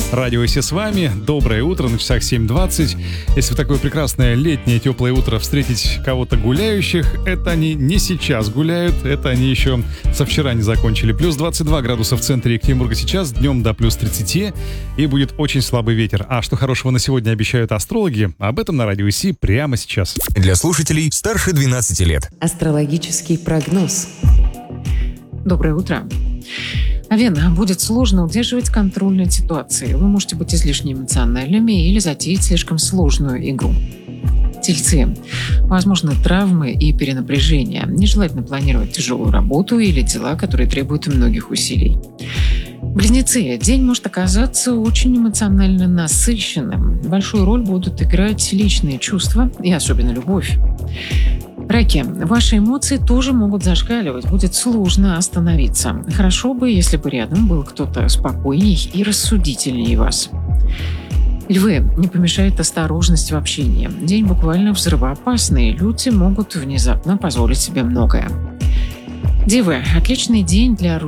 Радио Си с вами. Доброе утро, на часах 7:20. Если в такое прекрасное летнее теплое утро встретить кого-то гуляющих, это они не сейчас гуляют, это они еще со вчера не закончили. Плюс 22 градуса в центре Екатеринбурга сейчас, днем до плюс 30, и будет очень слабый ветер. А что хорошего на сегодня обещают астрологи, об этом на Радио Си прямо сейчас. Для слушателей старше 12 лет. Астрологический прогноз. Доброе утро. Овен, будет сложно удерживать контроль над ситуацией. Вы можете быть излишне эмоциональными или затеять слишком сложную игру. Тельцы. Возможны травмы и перенапряжение. Нежелательно планировать тяжелую работу или дела, которые требуют многих усилий. Близнецы. День может оказаться очень эмоционально насыщенным. Большую роль будут играть личные чувства и особенно любовь. Раки. Ваши эмоции тоже могут зашкаливать. Будет сложно остановиться. Хорошо бы, если бы рядом был кто-то спокойней и рассудительнее вас. Львы. Не помешает осторожность в общении. День буквально взрывоопасный. Люди могут внезапно позволить себе многое. Девы. Отличный день для